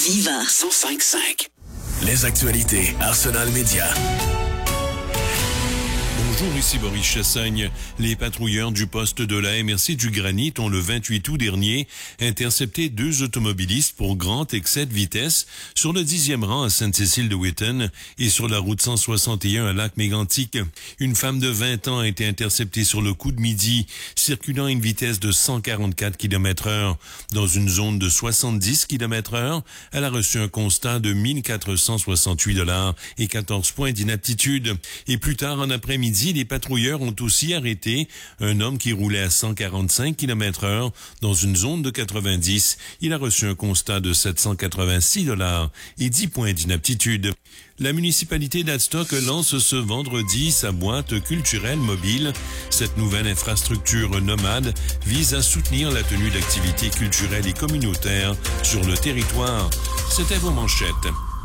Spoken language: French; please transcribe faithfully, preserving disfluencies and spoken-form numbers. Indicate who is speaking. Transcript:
Speaker 1: Viva
Speaker 2: cent cinq cinq. Les actualités Arsenal Média.
Speaker 3: Bonjour, ici Boris Chassagne. Les patrouilleurs du poste de la M R C du Granit ont le vingt-huit août dernier intercepté deux automobilistes pour grand excès de vitesse sur le dixième rang à Sainte-Cécile-de-Whitton et sur la route cent soixante et un à Lac-Mégantic. Une femme de vingt ans a été interceptée sur le coup de midi, circulant à une vitesse de cent quarante-quatre kilomètres heure. Dans une zone de soixante-dix kilomètres heure, elle a reçu un constat de mille quatre cent soixante-huit dollars et quatorze points d'inaptitude. Et plus tard en après-midi, les patrouilleurs ont aussi arrêté un homme qui roulait à cent quarante-cinq kilomètres heure dans une zone de quatre-vingt-dix. Il a reçu un constat de sept cent quatre-vingt-six dollars et dix points d'inaptitude. La municipalité d'Adstock lance ce vendredi sa boîte culturelle mobile. Cette nouvelle infrastructure nomade vise à soutenir la tenue d'activités culturelles et communautaires sur le territoire. C'était vos manchettes.